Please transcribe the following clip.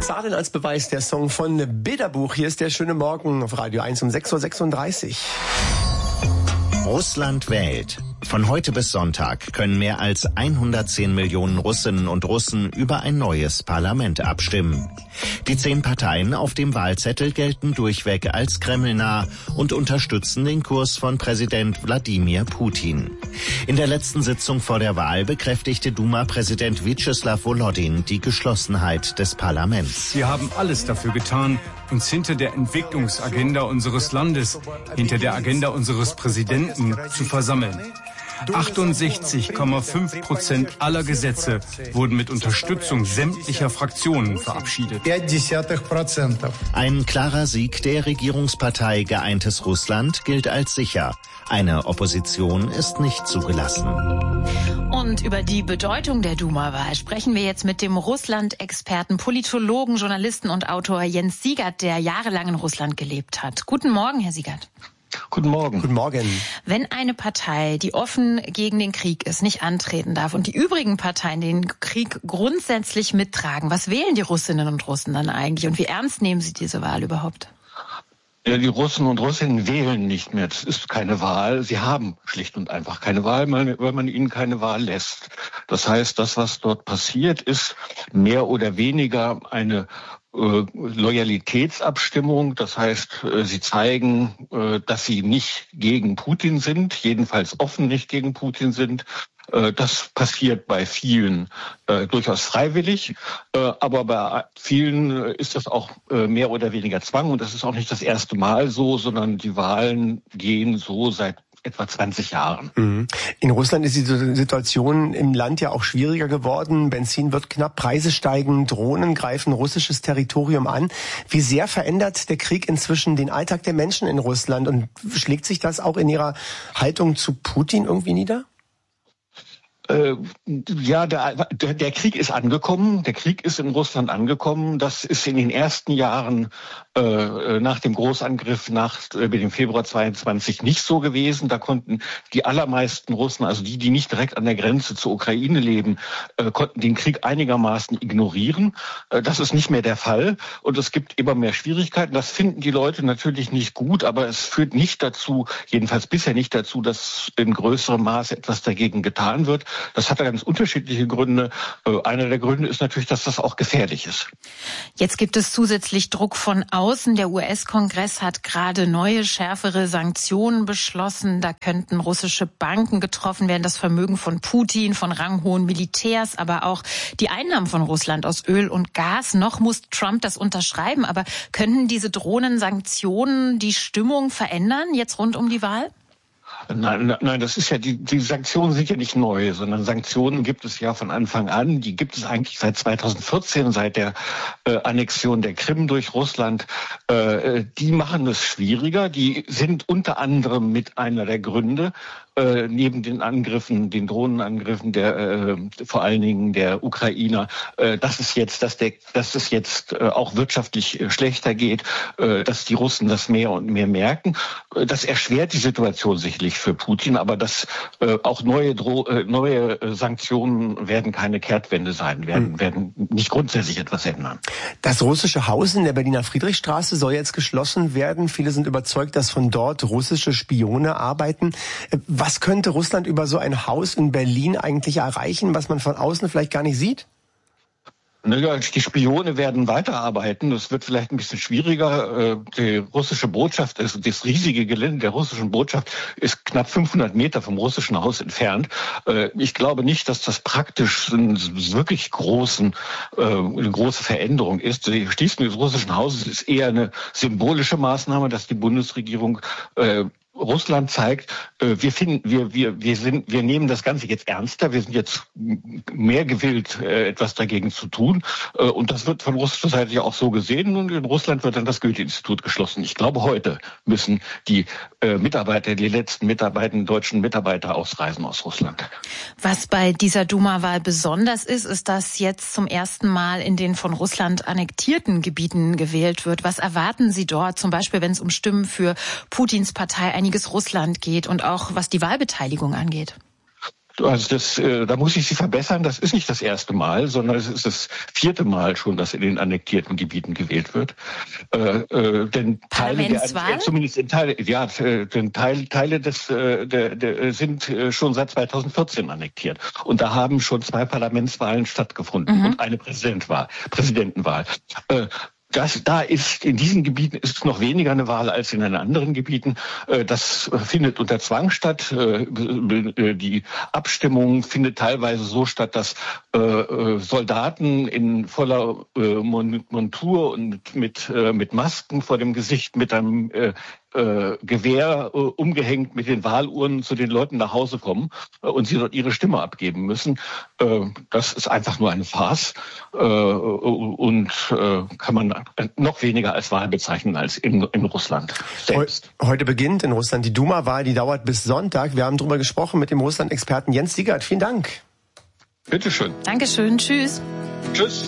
sah denn als Beweis der Song von Bilderbuch? Hier ist der schöne Morgen auf Radio 1 um 6:36 Uhr. Russland wählt. Von heute bis Sonntag können mehr als 110 Millionen Russinnen und Russen über ein neues Parlament abstimmen. Die 10 Parteien auf dem Wahlzettel gelten durchweg als kremlnah und unterstützen den Kurs von Präsident Wladimir Putin. In der letzten Sitzung vor der Wahl bekräftigte Duma-Präsident Vyacheslav Volodin die Geschlossenheit des Parlaments. Wir haben alles dafür getan, uns hinter der Entwicklungsagenda unseres Landes, hinter der Agenda unseres Präsidenten zu versammeln. 68,5% aller Gesetze wurden mit Unterstützung sämtlicher Fraktionen verabschiedet. Ein klarer Sieg der Regierungspartei Geeintes Russland gilt als sicher. Eine Opposition ist nicht zugelassen. Und über die Bedeutung der Duma-Wahl sprechen wir jetzt mit dem Russland-Experten, Politologen, Journalisten und Autor Jens Siegert, der jahrelang in Russland gelebt hat. Guten Morgen, Herr Siegert. Guten Morgen. Guten Morgen. Wenn eine Partei, die offen gegen den Krieg ist, nicht antreten darf und die übrigen Parteien den Krieg grundsätzlich mittragen, was wählen die Russinnen und Russen dann eigentlich und wie ernst nehmen sie diese Wahl überhaupt? Ja, die Russen und Russinnen wählen nicht mehr. Das ist keine Wahl. Sie haben schlicht und einfach keine Wahl, weil man ihnen keine Wahl lässt. Das heißt, das, was dort passiert, ist mehr oder weniger eine Loyalitätsabstimmung. Das heißt, sie zeigen, dass sie nicht gegen Putin sind, jedenfalls offen nicht gegen Putin sind. Das passiert bei vielen durchaus freiwillig, aber bei vielen ist das auch mehr oder weniger Zwang. Und das ist auch nicht das erste Mal so, sondern die Wahlen gehen so seit etwa 20 Jahren. In Russland ist die Situation im Land ja auch schwieriger geworden. Benzin wird knapp, Preise steigen, Drohnen greifen russisches Territorium an. Wie sehr verändert der Krieg inzwischen den Alltag der Menschen in Russland? Und schlägt sich das auch in ihrer Haltung zu Putin irgendwie nieder? Ja, der Krieg ist angekommen. Der Krieg ist in Russland angekommen. Das ist in den ersten Jahren nach dem Großangriff dem Februar 22 nicht so gewesen. Da konnten die allermeisten Russen, also die nicht direkt an der Grenze zur Ukraine leben, konnten den Krieg einigermaßen ignorieren. Das ist nicht mehr der Fall. Und es gibt immer mehr Schwierigkeiten. Das finden die Leute natürlich nicht gut, aber es führt nicht dazu, jedenfalls bisher nicht dazu, dass in größerem Maße etwas dagegen getan wird. Das hat ganz unterschiedliche Gründe. Einer der Gründe ist natürlich, dass das auch gefährlich ist. Jetzt gibt es zusätzlich Druck von außen. Der US-Kongress hat gerade neue, schärfere Sanktionen beschlossen. Da könnten russische Banken getroffen werden, das Vermögen von Putin, von ranghohen Militärs, aber auch die Einnahmen von Russland aus Öl und Gas. Noch muss Trump das unterschreiben. Aber könnten diese drohenden Sanktionen die Stimmung verändern, jetzt rund um die Wahl? Nein, das ist ja, die Sanktionen sind ja nicht neu, sondern Sanktionen gibt es ja von Anfang an. Die gibt es eigentlich seit 2014, seit der Annexion der Krim durch Russland. Die machen es schwieriger. Die sind unter anderem mit einer der Gründe, neben den Angriffen, den Drohnenangriffen vor allen Dingen der Ukrainer, dass es jetzt auch wirtschaftlich schlechter geht, dass die Russen das mehr und mehr merken. Das erschwert die Situation sicherlich für Putin, aber auch neue Sanktionen werden keine Kehrtwende sein, werden nicht grundsätzlich etwas ändern. Das russische Haus in der Berliner Friedrichstraße soll jetzt geschlossen werden. Viele sind überzeugt, dass von dort russische Spione arbeiten. Was könnte Russland über so ein Haus in Berlin eigentlich erreichen, was man von außen vielleicht gar nicht sieht? Naja, die Spione werden weiterarbeiten. Das wird vielleicht ein bisschen schwieriger. Die russische Botschaft, das riesige Gelände der russischen Botschaft ist knapp 500 Meter vom russischen Haus entfernt. Ich glaube nicht, dass das praktisch eine große Veränderung ist. Die Schließung des russischen Hauses ist eher eine symbolische Maßnahme, dass die Bundesregierung Russland zeigt, wir nehmen das Ganze jetzt ernster, wir sind jetzt mehr gewillt, etwas dagegen zu tun. Und das wird von russischer Seite ja auch so gesehen. Und in Russland wird dann das Goethe-Institut geschlossen. Ich glaube, heute müssen die letzten deutschen Mitarbeiter ausreisen aus Russland. Was bei dieser Duma-Wahl besonders ist, dass jetzt zum ersten Mal in den von Russland annektierten Gebieten gewählt wird. Was erwarten Sie dort, zum Beispiel, wenn es um Stimmen für Putins Partei Einiges Russland geht und auch was die Wahlbeteiligung angeht? Also da muss ich Sie verbessern, das ist nicht das erste Mal, sondern es ist das 4. Mal schon, dass in den annektierten Gebieten gewählt wird. Denn Teile zumindest in Teile sind schon seit 2014 annektiert. Und da haben schon 2 Parlamentswahlen stattgefunden und eine Präsidentenwahl. Da ist in diesen Gebieten ist noch weniger eine Wahl als in den anderen Gebieten. Das findet unter Zwang statt. Die Abstimmung findet teilweise so statt, dass Soldaten in voller Montur und mit Masken vor dem Gesicht mit einem Gewehr umgehängt mit den Wahlurnen zu den Leuten nach Hause kommen und sie dort ihre Stimme abgeben müssen. Das ist einfach nur eine Farce und kann man noch weniger als Wahl bezeichnen als in Russland selbst. Heute beginnt in Russland die Duma-Wahl, die dauert bis Sonntag. Wir haben darüber gesprochen mit dem Russland-Experten Jens Siegert. Vielen Dank. Bitteschön. Dankeschön. Tschüss. Tschüss.